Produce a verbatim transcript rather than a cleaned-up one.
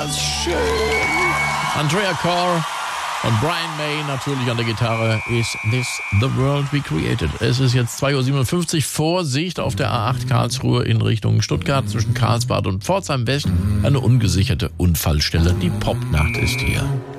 das schön. Andrea Corr und Brian May natürlich an der Gitarre. Is this the world we created? Es ist jetzt zwei Uhr siebenundfünfzig. Vorsicht auf der A acht Karlsruhe in Richtung Stuttgart zwischen Karlsbad und Pforzheim West. Eine ungesicherte Unfallstelle. Die Popnacht ist hier.